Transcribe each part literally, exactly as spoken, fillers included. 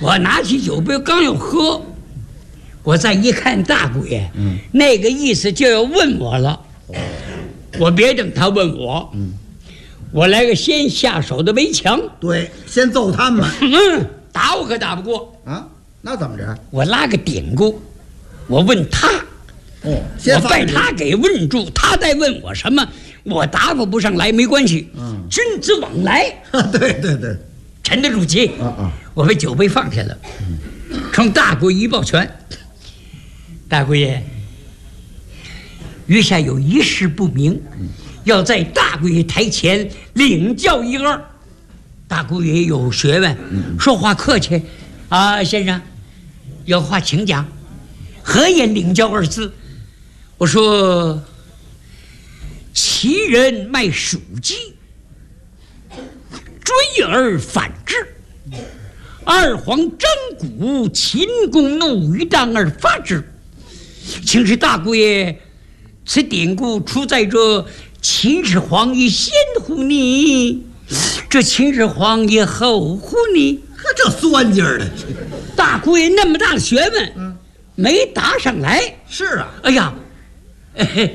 我拿起酒杯刚要喝，我再一看大姑爷，嗯，那个意思就要问我了。哦，我别等他问我，嗯，我来个先下手的围墙。 对，先揍他们。 嗯，打我可打不过啊，那怎么着？我拉个典故，我问他。 哦， 我被他给问住，他再问我什么，我答复不上来没关系。嗯，君子往来。 对对对， 沉得住气。啊啊！我把酒杯放下了，嗯，冲大姑一抱拳。大姑爷，余下有一事不明，嗯，要在大姑爷台前领教一二。大姑爷有学问，嗯，说话客气。啊，先生，有话请讲。何言领教二字？我说，其人卖属鸡，追而反之。二皇争鼓，秦公怒于当而发之。请示大姑爷，此典故出在这秦始皇也先乎你，这秦始皇也后乎你。 呵，这酸劲儿的， 大姑爷那么大的学问，嗯，没答上来。 是啊， 哎呀，哎，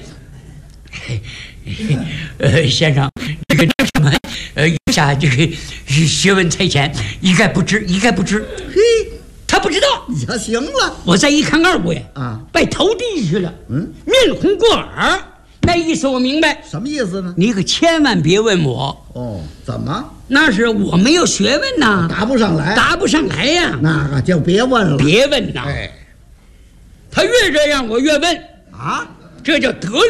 呃，先生，这个这什么？呃，余下这个学问才浅，一概不知，一概不知。嘿，他不知道。 呀，行了， 我再一看二姑爷啊，拜头地去了，嗯，面红过耳。那意思我明白， 什么意思呢？ 你可千万别问我。 哦，怎么？ 那是我没有学问呐， 答不上来， 答不上来呀。 那个就别问了， 别问呐。哎，他越这样，我越问啊， 这叫得